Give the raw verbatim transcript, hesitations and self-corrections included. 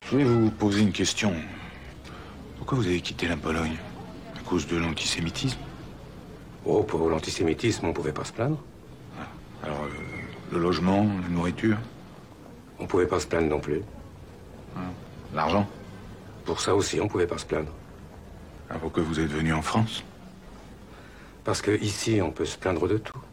Je voulais vous poser une question. Pourquoi vous avez quitté la Pologne? À cause de l'antisémitisme? Oh, pour l'antisémitisme, on pouvait pas se plaindre. Alors, euh, le logement, la nourriture? On pouvait pas se plaindre non plus. L'argent? Pour ça aussi, on pouvait pas se plaindre. Alors pourquoi vous êtes venu en France? Parce que ici, on peut se plaindre de tout.